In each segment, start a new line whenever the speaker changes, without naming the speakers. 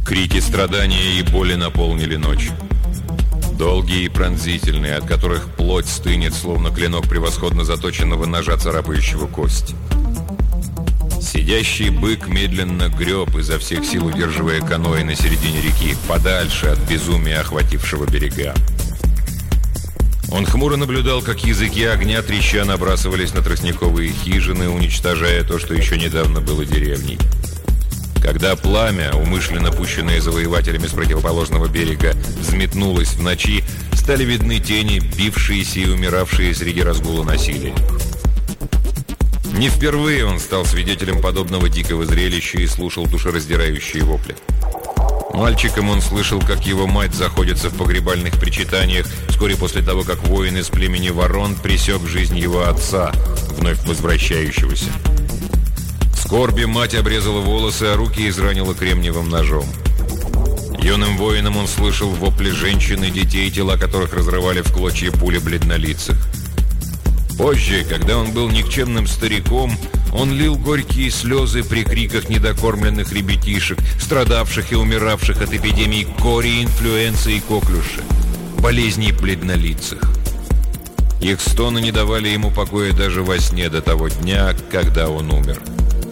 Крики страдания и боли наполнили ночь. Долгие и пронзительные, от которых плоть стынет, словно клинок превосходно заточенного ножа, царапающего кость. Сидящий бык медленно греб, изо всех сил удерживая каноэ на середине реки, подальше от безумия, охватившего берега. Он хмуро наблюдал, как языки огня треща набрасывались на тростниковые хижины, уничтожая то, что еще недавно было деревней. Когда пламя, умышленно пущенное завоевателями с противоположного берега, взметнулось в ночи, стали видны тени, бившиеся и умиравшие среди разгула насилия. Не впервые он стал свидетелем подобного дикого зрелища и слушал душераздирающие вопли. Мальчиком он слышал, как его мать заходится в погребальных причитаниях вскоре после того, как воин из племени Ворон пресек жизнь его отца, вновь возвращающегося. В скорби мать обрезала волосы, а руки изранила кремниевым ножом. Юным воином он слышал вопли женщин и детей, тела которых разрывали в клочья пули бледнолицых. Позже, когда он был никчемным стариком, он лил горькие слезы при криках недокормленных ребятишек, страдавших и умиравших от эпидемий кори, инфлюенции и коклюша, болезней бледнолицых. Их стоны не давали ему покоя даже во сне до того дня, когда он умер.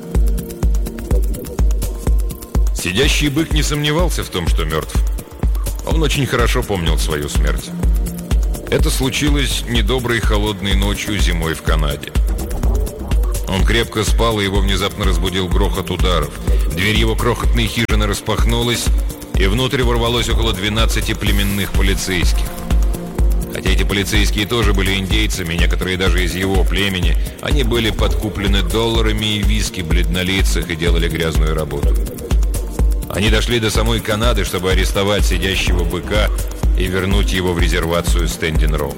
Сидящий бык не сомневался в том, что мертв. Он очень хорошо помнил свою смерть. Это случилось недоброй холодной ночью зимой в Канаде. Он крепко спал, и его внезапно разбудил грохот ударов. Дверь его крохотной хижины распахнулась, и внутрь ворвалось около 12 племенных полицейских. Хотя эти полицейские тоже были индейцами, некоторые даже из его племени, они были подкуплены долларами и виски бледнолицых и делали грязную работу. Они дошли до самой Канады, чтобы арестовать сидящего быка и вернуть его в резервацию Стендин-Рок.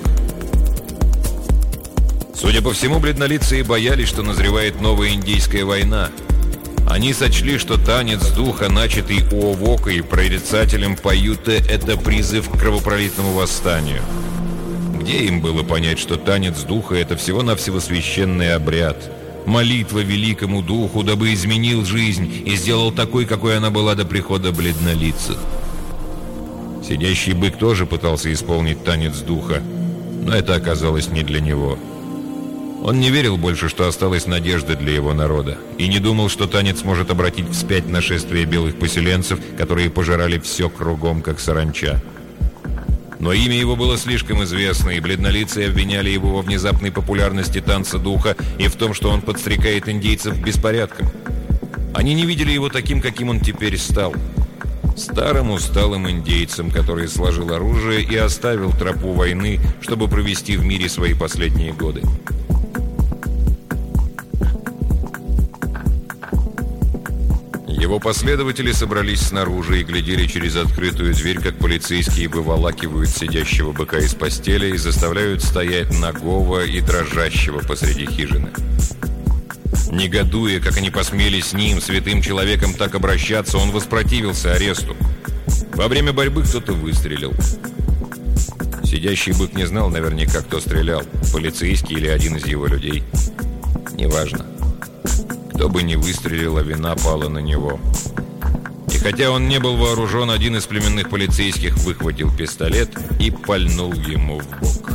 Судя по всему, бледнолицые боялись, что назревает новая индейская война. Они сочли, что танец духа, начатый у Овока и прорицателем Паюте, это призыв к кровопролитному восстанию. Где им было понять, что танец духа — это всего-навсего священный обряд, молитва великому духу, дабы изменил жизнь и сделал такой, какой она была до прихода бледнолицых? Сидящий бык тоже пытался исполнить танец духа, но это оказалось не для него. Он не верил больше, что осталась надежда для его народа, и не думал, что танец может обратить вспять нашествие белых поселенцев, которые пожирали все кругом, как саранча. Но имя его было слишком известно, и бледнолицые обвиняли его во внезапной популярности танца духа и в том, что он подстрекает индейцев к беспорядкам. Они не видели его таким, каким он теперь стал. Старым усталым индейцем, который сложил оружие и оставил тропу войны, чтобы провести в мире свои последние годы. Его последователи собрались снаружи и глядели через открытую дверь, как полицейские выволакивают сидящего быка из постели и заставляют стоять нагого и дрожащего посреди хижины. Негодуя, как они посмели с ним, святым человеком, так обращаться, он воспротивился аресту. Во время борьбы кто-то выстрелил. Сидящий бык не знал наверняка, кто стрелял, полицейский или один из его людей. Неважно. Кто бы ни выстрелил, а вина пала на него. И хотя он не был вооружен, один из племенных полицейских выхватил пистолет и пальнул ему в бок.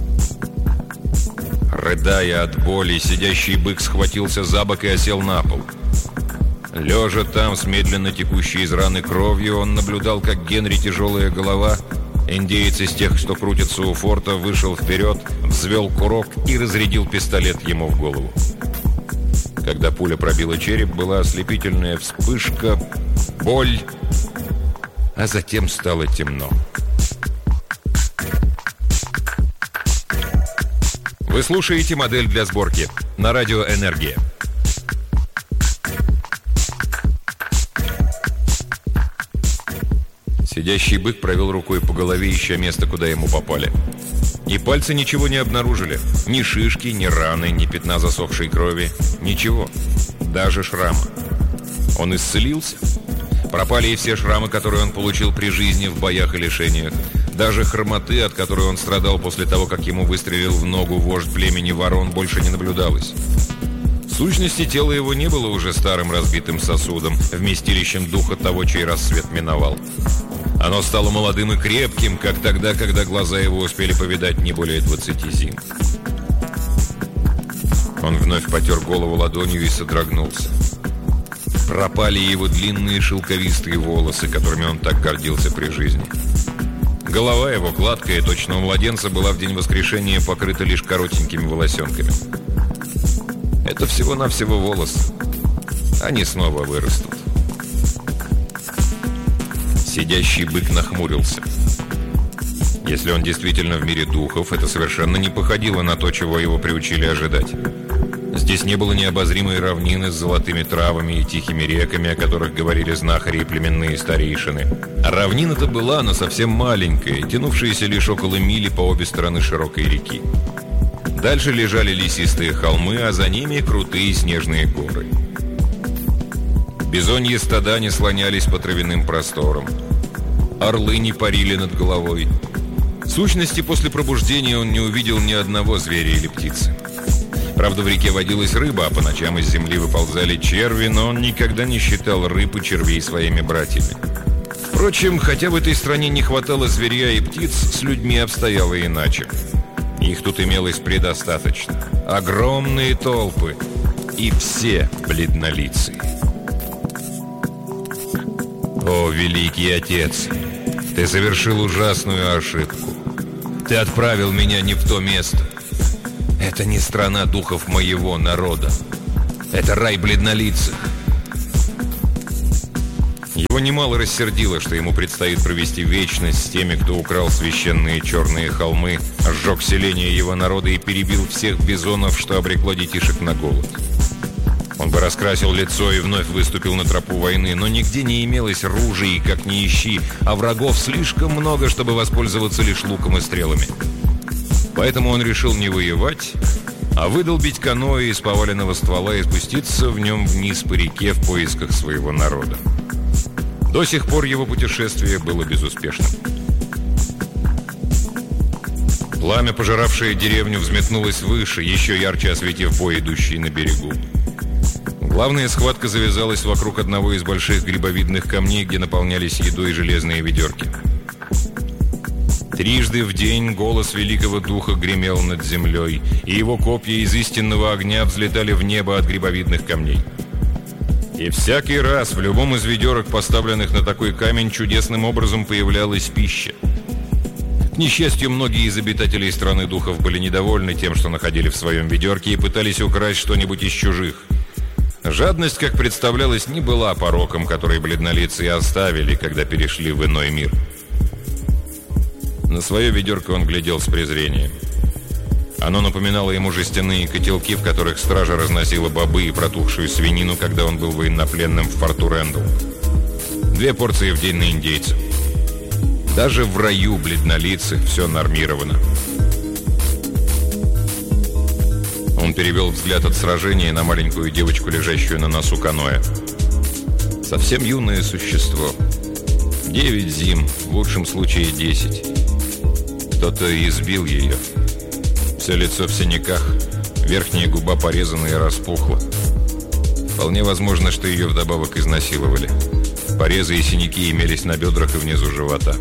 Рыдая от боли, сидящий бык схватился за бок и осел на пол. Лежа там, с медленно текущей из раны кровью, он наблюдал, как Генри, тяжелая голова, индеец из тех, что крутится у форта, вышел вперед, взвел курок и разрядил пистолет ему в голову. Когда пуля пробила череп, была ослепительная вспышка, боль, а затем стало темно. Вы слушаете «Модель для сборки» на радио «Энергия». Сидящий бык провел рукой по голове, ища место, куда ему попали. И пальцы ничего не обнаружили. Ни шишки, ни раны, ни пятна засохшей крови. Ничего. Даже шрама. Он исцелился. Пропали и все шрамы, которые он получил при жизни в боях и лишениях. Даже хромоты, от которой он страдал после того, как ему выстрелил в ногу вождь племени Ворон, больше не наблюдалось. сущности, тело его не было уже старым разбитым сосудом, вместилищем духа того, чей рассвет миновал. Оно стало молодым и крепким, как тогда, когда глаза его успели повидать не более 20 зим. Он вновь потер голову ладонью и содрогнулся. Пропали его длинные шелковистые волосы, которыми он так гордился при жизни. Голова его, гладкая, точно у младенца, была в день воскрешения покрыта лишь коротенькими волосенками. Это всего-навсего волосы. Они снова вырастут. Сидящий бык нахмурился. Если он действительно в мире духов, это совершенно не походило на то, чего его приучили ожидать. Здесь не было необозримой равнины с золотыми травами и тихими реками, о которых говорили знахари и племенные старейшины. А равнина-то была, но совсем маленькая, тянувшаяся лишь около мили по обе стороны широкой реки. Дальше лежали лесистые холмы, а за ними крутые снежные горы. Бизоньи стада не слонялись по травяным просторам. Орлы не парили над головой. В сущности, после пробуждения он не увидел ни одного зверя или птицы. Правда, в реке водилась рыба, а по ночам из земли выползали черви, но он никогда не считал рыб и червей своими братьями. Впрочем, хотя в этой стране не хватало зверя и птиц, с людьми обстояло иначе. Их тут имелось предостаточно. Огромные толпы. И все бледнолицые. «О, великий отец, ты совершил ужасную ошибку. Ты отправил меня не в то место. Это не страна духов моего народа. Это рай бледнолицых». Его немало рассердило, что ему предстоит провести вечность с теми, кто украл священные черные холмы, сжег селение его народа и перебил всех бизонов, что обрекло детишек на голод. Он бы раскрасил лицо и вновь выступил на тропу войны, но нигде не имелось ружей, как ни ищи, а врагов слишком много, чтобы воспользоваться лишь луком и стрелами. Поэтому он решил не воевать, а выдолбить каноэ из поваленного ствола и спуститься в нем вниз по реке в поисках своего народа. До сих пор его путешествие было безуспешным. Пламя, пожиравшее деревню, взметнулось выше, еще ярче осветив бой, идущий на берегу. Главная схватка завязалась вокруг одного из больших грибовидных камней, где наполнялись едой железные ведерки. Трижды в день голос Великого Духа гремел над землей, и его копья из истинного огня взлетали в небо от грибовидных камней. И всякий раз в любом из ведерок, поставленных на такой камень, чудесным образом появлялась пища. К несчастью, многие из обитателей страны духов были недовольны тем, что находили в своем ведерке, и пытались украсть что-нибудь из чужих. Жадность, как представлялось, не была пороком, который бледнолицые оставили, когда перешли в иной мир. На свое ведерко он глядел с презрением. Оно напоминало ему жестяные котелки, в которых стража разносила бобы и протухшую свинину, когда он был военнопленным в форту Рэндалл. 2 порции в день на индейца. Даже в раю бледнолицых все нормировано. Он перевел взгляд от сражения на маленькую девочку, лежащую на носу каноэ. Совсем юное существо. 9 зим, в лучшем случае 10. Кто-то избил ее. Все лицо в синяках, верхняя губа порезана и распухла. Вполне возможно, что ее вдобавок изнасиловали. Порезы и синяки имелись на бедрах и внизу живота.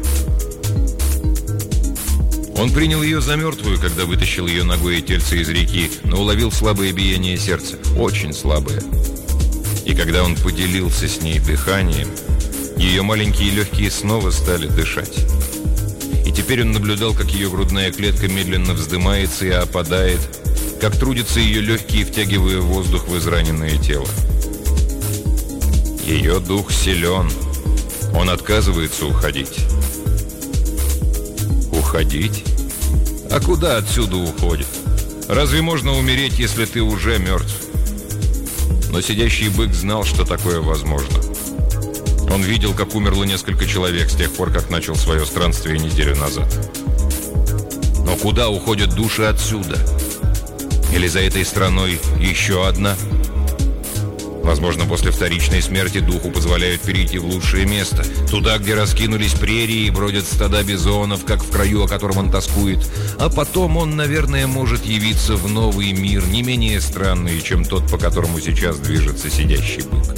Он принял ее за мертвую, когда вытащил ее ногой и тельце из реки, но уловил слабое биение сердца, очень слабое. И когда он поделился с ней дыханием, ее маленькие легкие снова стали дышать. И теперь он наблюдал, как ее грудная клетка медленно вздымается и опадает, как трудятся ее легкие, втягивая воздух в израненное тело. Ее дух силен. Он отказывается уходить. Уходить? А куда отсюда уходит? Разве можно умереть, если ты уже мертв? Но сидящий бык знал, что такое возможно. Он видел, как умерло несколько человек с тех пор, как начал свое странствие неделю назад. Но куда уходят души отсюда? Или за этой страной еще одна? Возможно, после вторичной смерти духу позволяют перейти в лучшее место. Туда, где раскинулись прерии и бродят стада бизонов, как в краю, о котором он тоскует. А потом он, наверное, может явиться в новый мир, не менее странный, чем тот, по которому сейчас движется сидящий бык.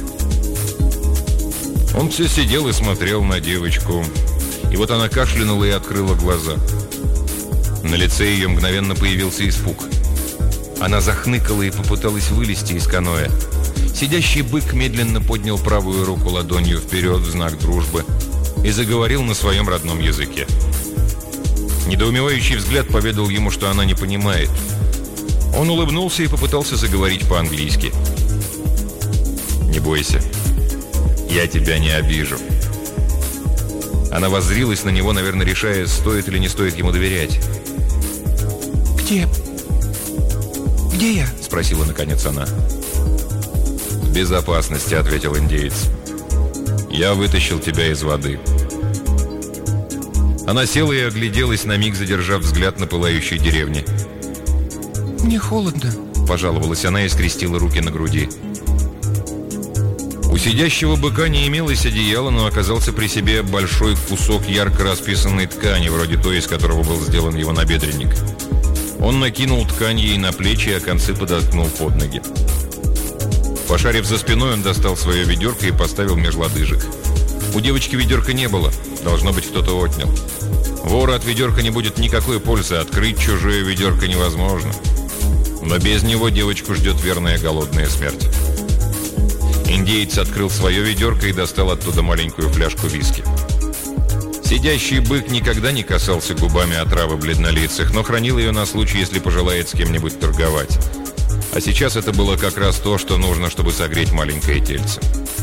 Он все сидел и смотрел на девочку. И вот она кашлянула и открыла глаза. На лице ее мгновенно появился испуг. Она захныкала и попыталась вылезти из каноэ. Сидящий бык медленно поднял правую руку ладонью вперед в знак дружбы и заговорил на своем родном языке. Недоумевающий взгляд поведал ему, что она не понимает. Он улыбнулся и попытался заговорить по-английски. «Не бойся, я тебя не обижу». Она воззрилась на него, наверное, решая, стоит или не стоит ему доверять. «Где я?» – спросила наконец она. «В безопасности», – ответил индеец. «Я вытащил тебя из воды». Она села и огляделась, на миг задержав взгляд на пылающей деревне. «Мне холодно», – пожаловалась она и скрестила руки на груди. У сидящего быка не имелось одеяла, но оказался при себе большой кусок ярко расписанной ткани, вроде той, из которого был сделан его набедренник. Он накинул ткань ей на плечи, а концы подоткнул под ноги. Пошарив за спиной, он достал свое ведерко и поставил меж лодыжек. У девочки ведерка не было. Должно быть, кто-то отнял. Вору от ведерка не будет никакой пользы. Открыть чужое ведерко невозможно. Но без него девочку ждет верная голодная смерть. Индеец открыл свое ведерко и достал оттуда маленькую фляжку виски. Сидящий бык никогда не касался губами отравы бледнолицых, но хранил ее на случай, если пожелает с кем-нибудь торговать. А сейчас это было как раз то, что нужно, чтобы согреть маленькое тельце.